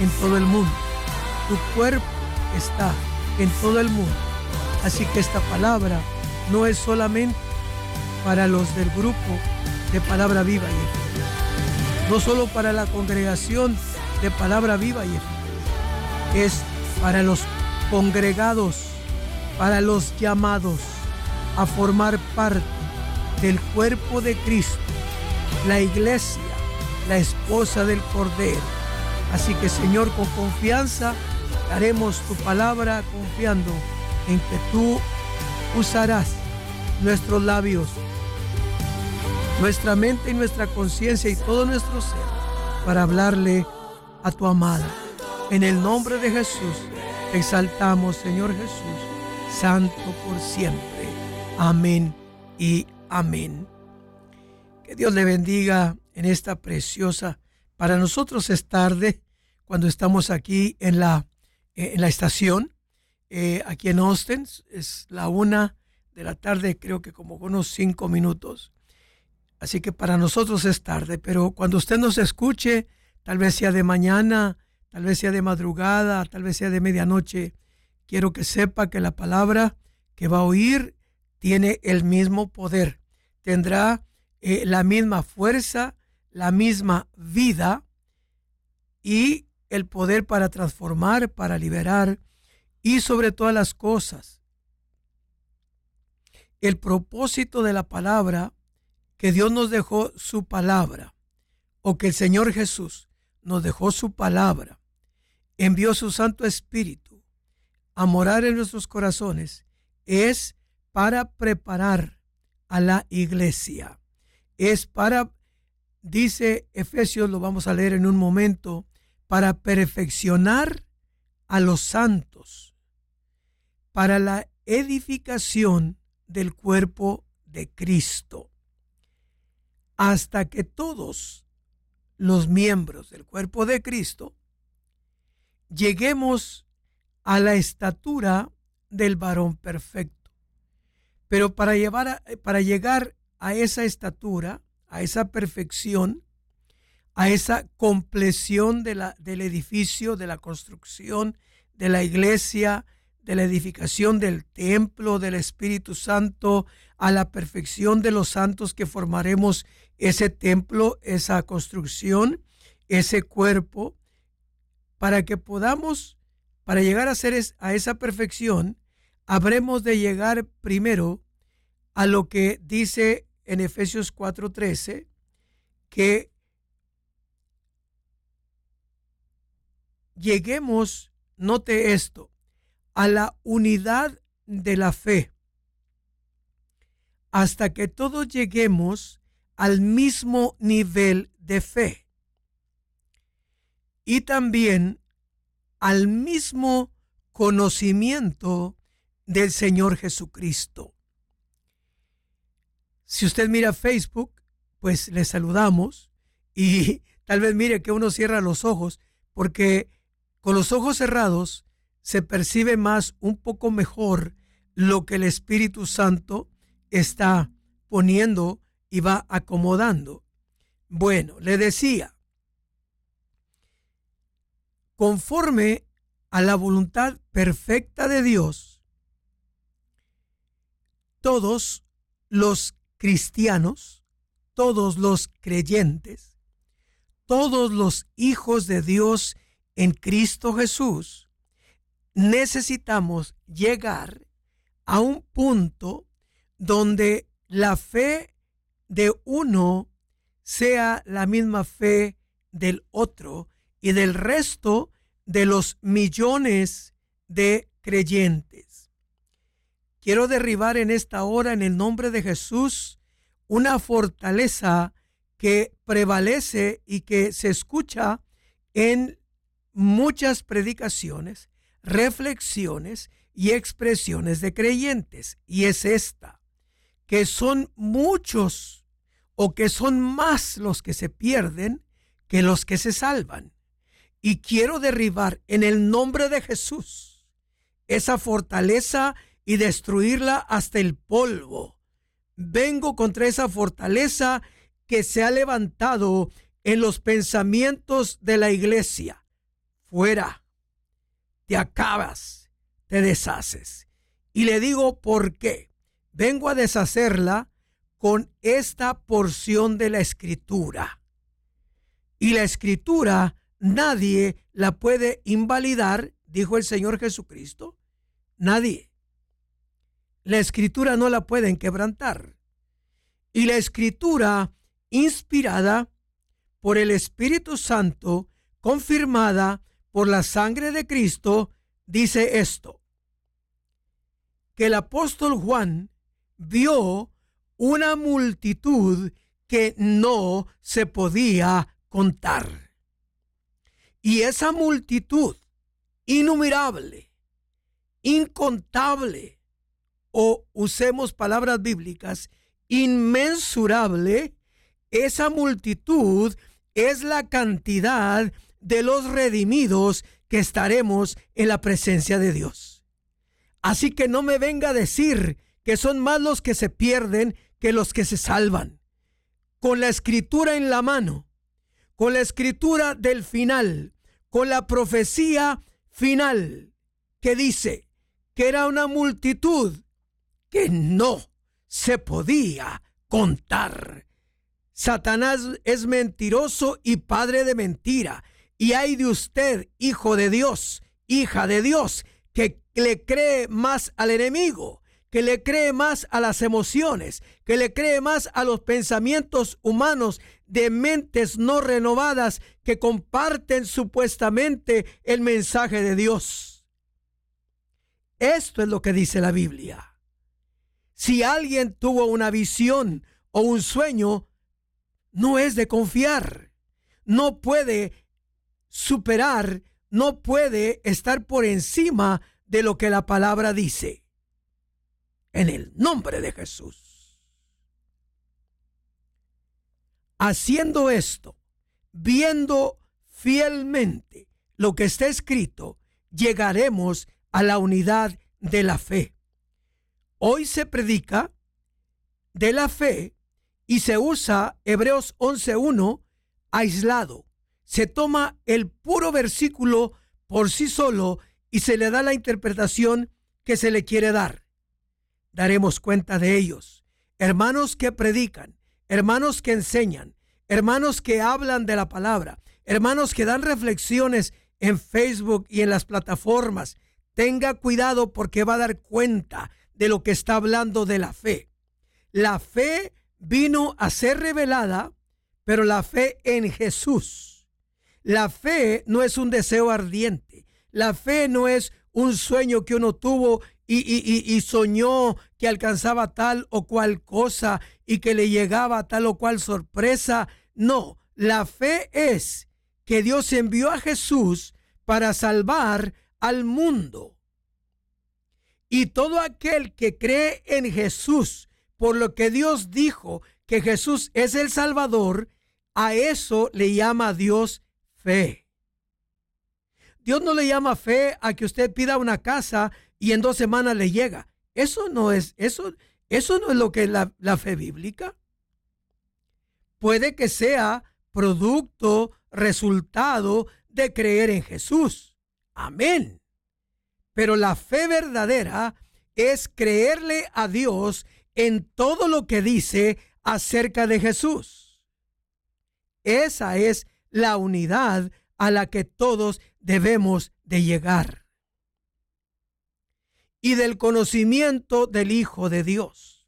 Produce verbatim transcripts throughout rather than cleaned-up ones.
en todo el mundo. Tu cuerpo está en todo el mundo. Así que esta palabra no es solamente para los del grupo de Palabra Viva y Eficaz, no solo para la congregación de Palabra Viva y Eficaz, es para los congregados, para los llamados a formar parte del cuerpo de Cristo, la iglesia, la esposa del Cordero. Así que, Señor, con confianza haremos tu palabra, confiando en que tú usarás nuestros labios, nuestra mente y nuestra conciencia y todo nuestro ser para hablarle a tu amada. En el nombre de Jesús te exaltamos, Señor Jesús, santo por siempre. Amén y amén. Que Dios le bendiga en esta preciosa. Para nosotros es tarde cuando estamos aquí en la, en la estación, eh, aquí en Austin. Es la una de la tarde, creo que como unos cinco minutos. Así que para nosotros es tarde, pero cuando usted nos escuche, tal vez sea de mañana, tal vez sea de madrugada, tal vez sea de medianoche, quiero que sepa que la palabra que va a oír tiene el mismo poder, tendrá eh, la misma fuerza, la misma vida y el poder para transformar, para liberar y sobre todas las cosas. El propósito de la palabra, que Dios nos dejó su palabra, o que el Señor Jesús nos dejó su palabra, envió su Santo Espíritu a morar en nuestros corazones, es para preparar a la iglesia. Es para, dice Efesios, lo vamos a leer en un momento, para perfeccionar a los santos, para la edificación del cuerpo de Cristo, hasta que todos los miembros del cuerpo de Cristo lleguemos a la estatura del varón perfecto. Pero para, llevar a, para llegar a esa estatura, a esa perfección, a esa compleción de la, del edificio, de la construcción de la iglesia, de la edificación del templo del Espíritu Santo, a la perfección de los santos que formaremos ese templo, esa construcción, ese cuerpo, para que podamos, para llegar a ser a esa perfección, habremos de llegar primero a lo que dice en Efesios cuatro trece, que lleguemos, note esto, a la unidad de la fe, hasta que todos lleguemos al mismo nivel de fe y también al mismo conocimiento del Señor Jesucristo. Si usted mira Facebook, pues le saludamos y tal vez mire que uno cierra los ojos, porque con los ojos cerrados se percibe más, un poco mejor, lo que el Espíritu Santo está poniendo y va acomodando. Bueno, le decía, conforme a la voluntad perfecta de Dios, todos los cristianos, todos los creyentes, todos los hijos de Dios en Cristo Jesús, necesitamos llegar a un punto donde la fe de uno sea la misma fe del otro y del resto de los millones de creyentes. Quiero derribar en esta hora, en el nombre de Jesús, una fortaleza que prevalece y que se escucha en muchas predicaciones, reflexiones y expresiones de creyentes, y es esta: que son muchos o que son más los que se pierden que los que se salvan. Y quiero derribar en el nombre de Jesús esa fortaleza y destruirla hasta el polvo. Vengo contra esa fortaleza que se ha levantado en los pensamientos de la iglesia. fuera, te acabas, te deshaces. Y le digo por qué. Vengo a deshacerla con esta porción de la Escritura. Y la Escritura nadie la puede invalidar, dijo el Señor Jesucristo. Nadie. La Escritura no la pueden quebrantar. Y la Escritura, inspirada por el Espíritu Santo, confirmada por la sangre de Cristo, dice esto: que el apóstol Juan vio una multitud que no se podía contar. Y esa multitud innumerable, incontable, o usemos palabras bíblicas, inmensurable, esa multitud es la cantidad de los redimidos que estaremos en la presencia de Dios. Así que no me venga a decir que son más los que se pierden que los que se salvan. Con la Escritura en la mano, con la Escritura del final, con la profecía final que dice que era una multitud que no se podía contar. Satanás es mentiroso y padre de mentira. Y hay de usted, hijo de Dios, hija de Dios, que le cree más al enemigo, que le cree más a las emociones, que le cree más a los pensamientos humanos de mentes no renovadas que comparten supuestamente el mensaje de Dios. Esto es lo que dice la Biblia. Si alguien tuvo una visión o un sueño, no es de confiar. No puede superar, no puede estar por encima de lo que la palabra dice. En el nombre de Jesús. Haciendo esto, viendo fielmente lo que está escrito, llegaremos a la unidad de la fe. Hoy se predica de la fe y se usa Hebreos once uno aislado. Se toma el puro versículo por sí solo y se le da la interpretación que se le quiere dar. Daremos cuenta de ellos. Hermanos que predican, hermanos que enseñan, hermanos que hablan de la palabra, hermanos que dan reflexiones en Facebook y en las plataformas. Tenga cuidado porque va a dar cuenta de lo que está hablando de la fe. La fe vino a ser revelada, pero la fe en Jesús. La fe no es un deseo ardiente. La fe no es un sueño que uno tuvo y, y, y, y soñó que alcanzaba tal o cual cosa y que le llegaba tal o cual sorpresa. No, la fe es que Dios envió a Jesús para salvar al mundo. Y todo aquel que cree en Jesús, por lo que Dios dijo que Jesús es el Salvador, a eso le llama Dios fe. Dios no le llama fe a que usted pida una casa y en dos semanas le llega. Eso no es, eso, eso no es lo que es la, la fe bíblica. Puede que sea producto, resultado de creer en Jesús. Amén. Pero la fe verdadera es creerle a Dios en todo lo que dice acerca de Jesús. Esa es la unidad a la que todos debemos de llegar. Y del conocimiento del Hijo de Dios.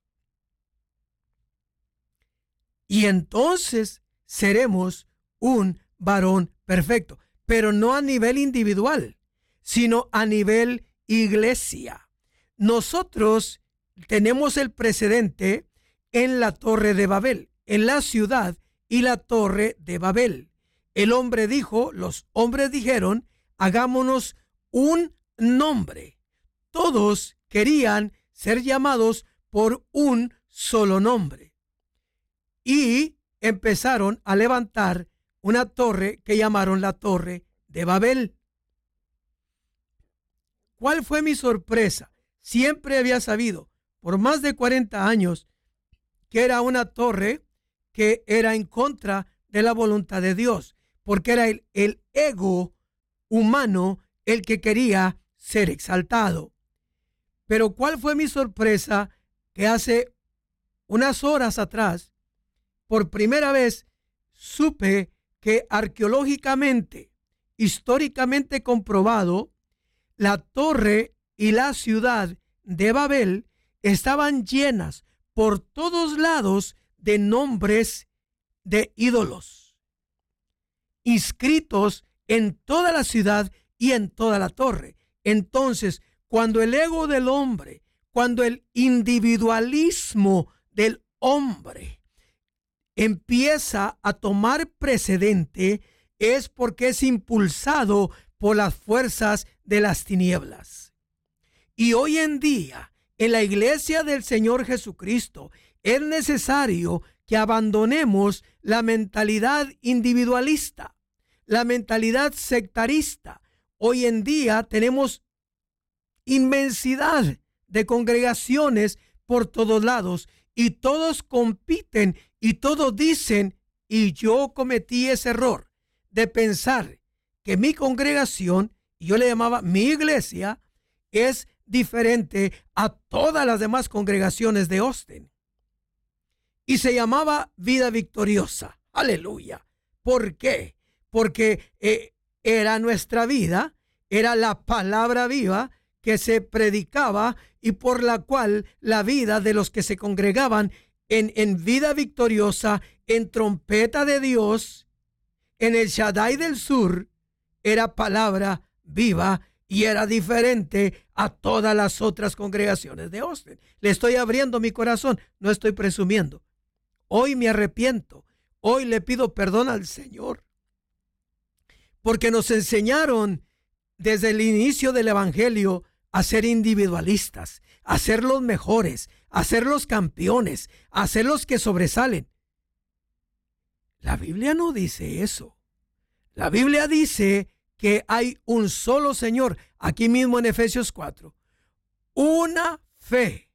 Y entonces seremos un varón perfecto, pero no a nivel individual, sino a nivel iglesia. Nosotros tenemos el precedente en la Torre de Babel, en la ciudad y la Torre de Babel. El hombre dijo, los hombres dijeron, hagámonos un nombre. Todos querían ser llamados por un solo nombre. Y empezaron a levantar una torre que llamaron la Torre de Babel. ¿Cuál fue mi sorpresa? Siempre había sabido, por más de cuarenta años, que era una torre que era en contra de la voluntad de Dios, porque era el, el ego humano el que quería ser exaltado. Pero ¿cuál fue mi sorpresa? Que hace unas horas atrás, por primera vez, supe que arqueológicamente, históricamente comprobado, la torre y la ciudad de Babel estaban llenas por todos lados de nombres de ídolos, inscritos en toda la ciudad y en toda la torre. Entonces, cuando el ego del hombre, cuando el individualismo del hombre empieza a tomar precedente, es porque es impulsado por las fuerzas de las tinieblas. Y hoy en día, en la iglesia del Señor Jesucristo, es necesario que abandonemos la mentalidad individualista, la mentalidad sectarista. Hoy en día tenemos inmensidad de congregaciones por todos lados y todos compiten y todos dicen, y yo cometí ese error de pensar que mi congregación, y yo le llamaba mi iglesia, es diferente a todas las demás congregaciones de Austin. Y se llamaba Vida Victoriosa. Aleluya. ¿Por qué? Porque eh, era nuestra vida, era la palabra viva que se predicaba y por la cual la vida de los que se congregaban en, en Vida Victoriosa, en Trompeta de Dios, en el Shaddai del Sur, era palabra viva y era diferente a todas las otras congregaciones de Austin. Le estoy abriendo mi corazón, no estoy presumiendo. Hoy me arrepiento, hoy le pido perdón al Señor, porque nos enseñaron desde el inicio del Evangelio a ser individualistas, a ser los mejores, a ser los campeones, a ser los que sobresalen. La Biblia no dice eso. La Biblia dice que hay un solo Señor, aquí mismo en Efesios cuatro, una fe,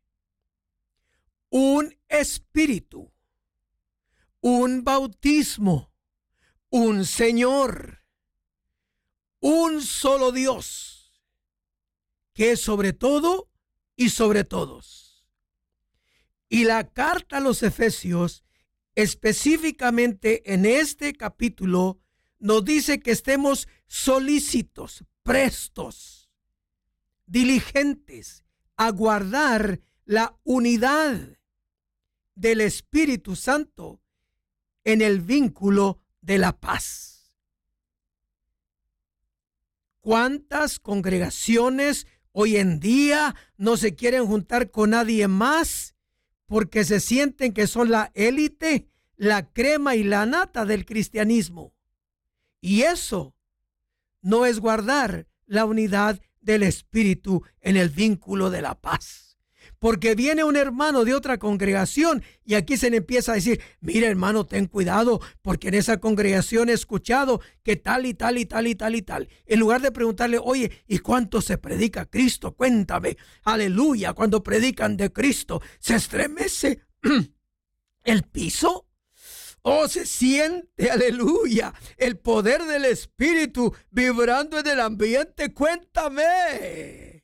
un espíritu, un bautismo, un Señor, un solo Dios, que es sobre todo y sobre todos. Y la carta a los Efesios, específicamente en este capítulo, nos dice que estemos solícitos, prestos, diligentes a guardar la unidad del Espíritu Santo en el vínculo de la paz. ¿Cuántas congregaciones hoy en día no se quieren juntar con nadie más porque se sienten que son la élite, la crema y la nata del cristianismo? Y eso no es guardar la unidad del Espíritu en el vínculo de la paz. Porque viene un hermano de otra congregación y aquí se le empieza a decir, mira hermano, ten cuidado, porque en esa congregación he escuchado que tal y tal y tal y tal y tal. En lugar de preguntarle, oye, ¿y cuánto se predica Cristo? Cuéntame. Aleluya, cuando predican de Cristo, ¿se estremece el piso? Oh, se siente, aleluya, el poder del Espíritu vibrando en el ambiente. Cuéntame.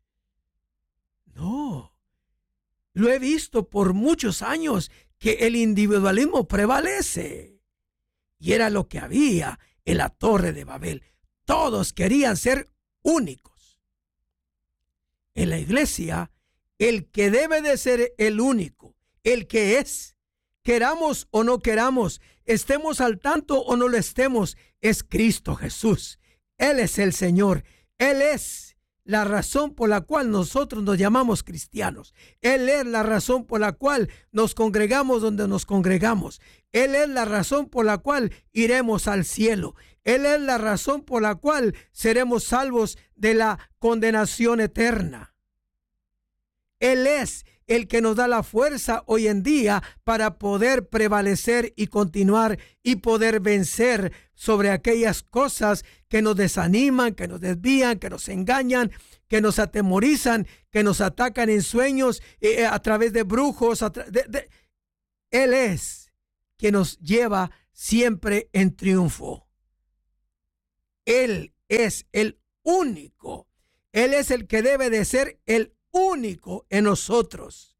No, lo he visto por muchos años que el individualismo prevalece. Y era lo que había en la Torre de Babel. Todos querían ser únicos. En la iglesia, el que debe de ser el único, el que es, queramos o no queramos, estemos al tanto o no lo estemos, es Cristo Jesús. Él es el Señor. Él es la razón por la cual nosotros nos llamamos cristianos. Él es la razón por la cual nos congregamos donde nos congregamos. Él es la razón por la cual iremos al cielo. Él es la razón por la cual seremos salvos de la condenación eterna. Él es el que nos da la fuerza hoy en día para poder prevalecer y continuar y poder vencer sobre aquellas cosas que nos desaniman, que nos desvían, que nos engañan, que nos atemorizan, que nos atacan en sueños eh, a través de brujos. A tra- de, de... Él es quien nos lleva siempre en triunfo. Él es el único. Él es el que debe de ser el único en nosotros.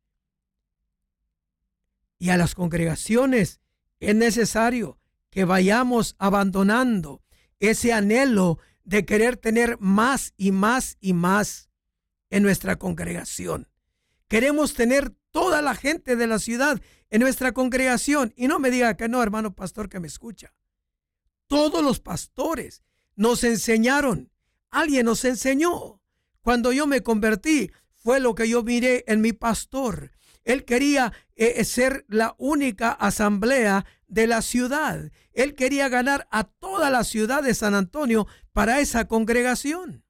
Y a las congregaciones es necesario que vayamos abandonando ese anhelo de querer tener más y más y más en nuestra congregación. Queremos tener toda la gente de la ciudad en nuestra congregación. Y no me diga que no, hermano pastor que me escucha. Todos los pastores nos enseñaron. Alguien nos enseñó. Cuando yo me convertí, fue lo que yo miré en mi pastor. Él quería eh, ser la única asamblea de la ciudad. Él quería ganar a toda la ciudad de San Antonio para esa congregación.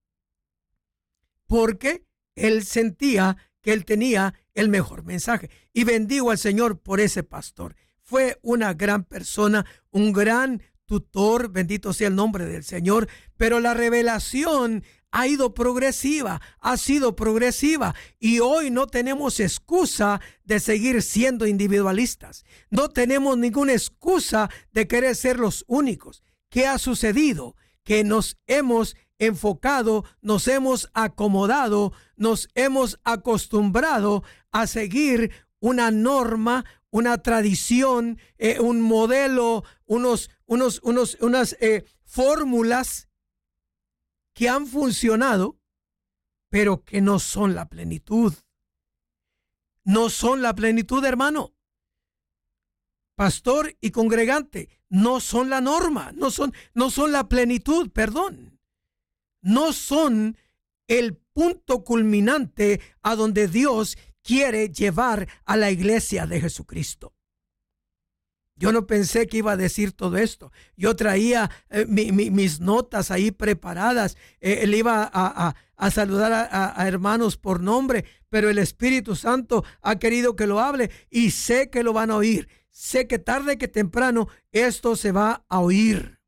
Porque él sentía que él tenía el mejor mensaje. Y bendigo al Señor por ese pastor. Fue una gran persona, un gran tutor, bendito sea el nombre del Señor. Pero la revelación ha ido progresiva, ha sido progresiva, y hoy no tenemos excusa de seguir siendo individualistas. No tenemos ninguna excusa de querer ser los únicos. ¿Qué ha sucedido? Que nos hemos enfocado, nos hemos acomodado, nos hemos acostumbrado a seguir una norma, una tradición, eh, un modelo, unos, unos, unos, unas eh, fórmulas que han funcionado, pero que no son la plenitud. No son la plenitud, hermano. Pastor y congregante, no son la norma, no son, no son la plenitud, perdón. No son el punto culminante a donde Dios quiere llevar a la iglesia de Jesucristo. Yo no pensé que iba a decir todo esto. Yo traía eh, mi, mi, mis notas ahí preparadas. Eh, él iba a, a, a saludar a, a, a hermanos por nombre, pero el Espíritu Santo ha querido que lo hable y sé que lo van a oír. Sé que tarde que temprano esto se va a oír.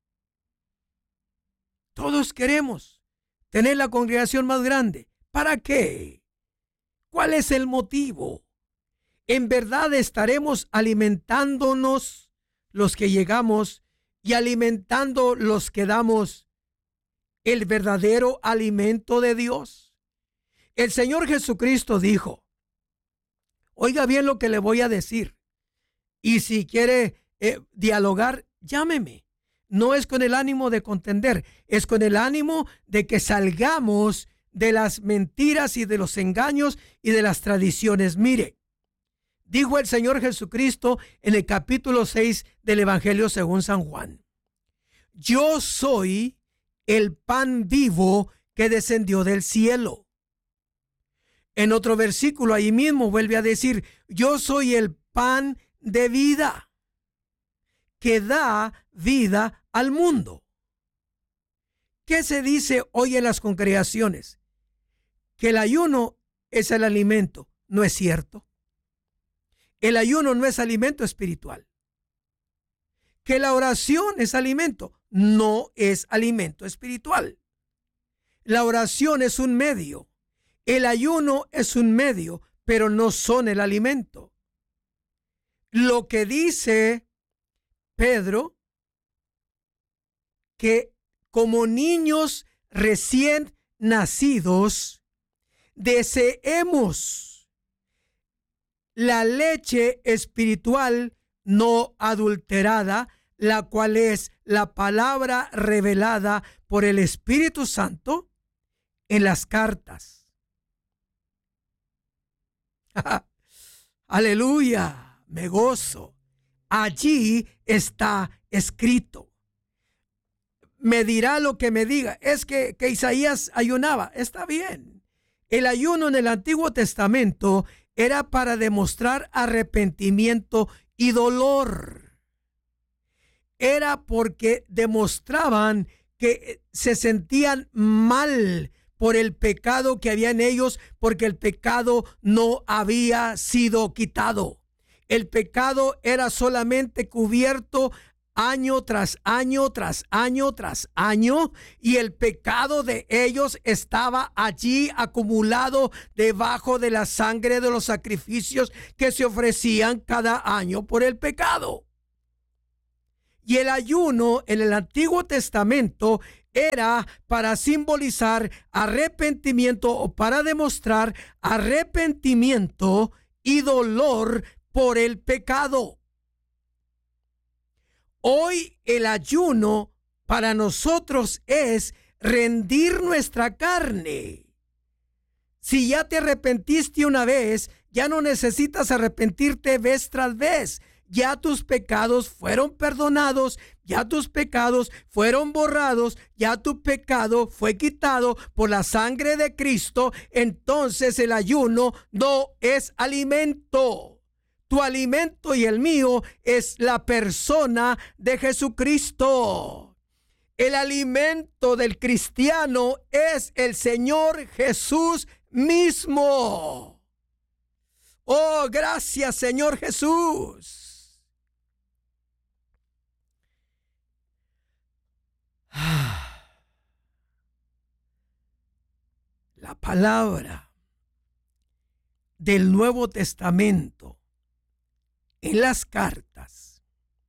Todos queremos tener la congregación más grande. ¿Para qué? ¿Cuál es el motivo? ¿En verdad estaremos alimentándonos los que llegamos y alimentando los que damos el verdadero alimento de Dios? El Señor Jesucristo dijo, oiga bien lo que le voy a decir, y si quiere eh, dialogar, llámeme. No es con el ánimo de contender, es con el ánimo de que salgamos de las mentiras y de los engaños y de las tradiciones. Mire, dijo el Señor Jesucristo en el capítulo seis del Evangelio según San Juan: yo soy el pan vivo que descendió del cielo. En otro versículo ahí mismo vuelve a decir: yo soy el pan de vida que da vida al mundo. ¿Qué se dice hoy en las congregaciones? Que el ayuno es el alimento. No es cierto. El ayuno no es alimento espiritual. Que la oración es alimento. No es alimento espiritual. La oración es un medio. El ayuno es un medio, pero no son el alimento. Lo que dice Pedro, que como niños recién nacidos, deseemos la leche espiritual no adulterada, la cual es la palabra revelada por el Espíritu Santo en las cartas. Aleluya, me gozo. Allí está escrito. Me dirá lo que me diga. Es que, que Isaías ayunaba. Está bien. El ayuno en el Antiguo Testamento era para demostrar arrepentimiento y dolor. Era porque demostraban que se sentían mal por el pecado que había en ellos, porque el pecado no había sido quitado. El pecado era solamente cubierto año tras año, tras año, tras año, y el pecado de ellos estaba allí acumulado debajo de la sangre de los sacrificios que se ofrecían cada año por el pecado. Y el ayuno en el Antiguo Testamento era para simbolizar arrepentimiento o para demostrar arrepentimiento y dolor por el pecado. Hoy el ayuno para nosotros es rendir nuestra carne. Si ya te arrepentiste una vez, ya no necesitas arrepentirte vez tras vez. Ya tus pecados fueron perdonados, ya tus pecados fueron borrados, ya tu pecado fue quitado por la sangre de Cristo. Entonces el ayuno no es alimento. Tu alimento y el mío es la persona de Jesucristo. El alimento del cristiano es el Señor Jesús mismo. Oh, gracias, Señor Jesús. La palabra del Nuevo Testamento en las cartas,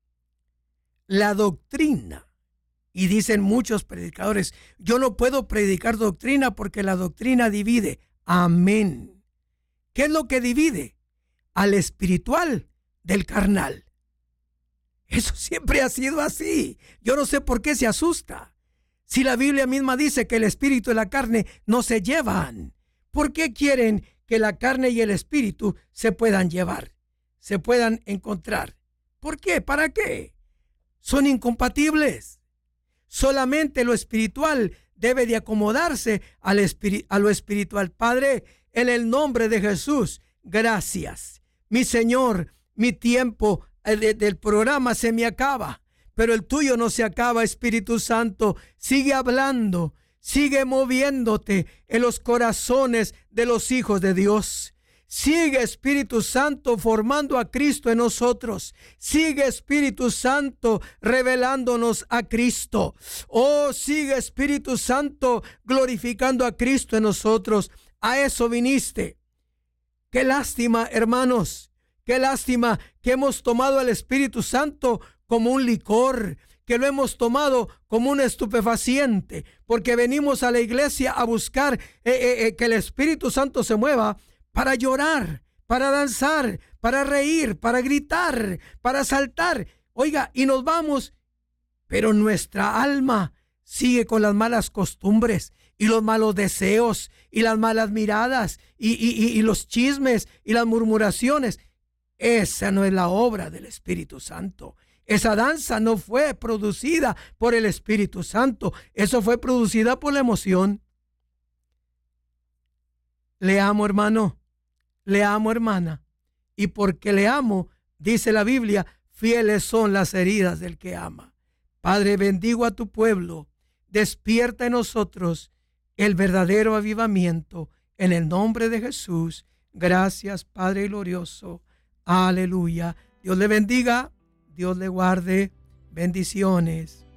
la doctrina, y dicen muchos predicadores, yo no puedo predicar doctrina porque la doctrina divide. Amén. ¿Qué es lo que divide? Al espiritual del carnal. Eso siempre ha sido así. Yo no sé por qué se asusta. Si la Biblia misma dice que el espíritu y la carne no se llevan, ¿por qué quieren que la carne y el espíritu se puedan llevar, se puedan encontrar? ¿Por qué? ¿Para qué? Son incompatibles. Solamente lo espiritual debe de acomodarse al espiri- a lo espiritual. Padre, en el nombre de Jesús, gracias. Mi Señor, mi tiempo de, del programa se me acaba, pero el tuyo no se acaba. Espíritu Santo, sigue hablando, sigue moviéndote en los corazones de los hijos de Dios. Sigue, Espíritu Santo, formando a Cristo en nosotros. Sigue, Espíritu Santo, revelándonos a Cristo. Oh, sigue, Espíritu Santo, glorificando a Cristo en nosotros. A eso viniste. Qué lástima, hermanos. Qué lástima que hemos tomado al Espíritu Santo como un licor, que lo hemos tomado como un estupefaciente, porque venimos a la iglesia a buscar eh, eh, eh, que el Espíritu Santo se mueva para llorar, para danzar, para reír, para gritar, para saltar. Oiga, y nos vamos, pero nuestra alma sigue con las malas costumbres y los malos deseos y las malas miradas y, y, y, y los chismes y las murmuraciones. Esa no es la obra del Espíritu Santo. Esa danza no fue producida por el Espíritu Santo. Eso fue producida por la emoción. Le amo, hermano. Le amo, hermana. Y porque le amo, dice la Biblia, fieles son las heridas del que ama. Padre, bendigo a tu pueblo. Despierta en nosotros el verdadero avivamiento. En el nombre de Jesús. Gracias, Padre glorioso. Aleluya. Dios le bendiga. Dios le guarde. Bendiciones.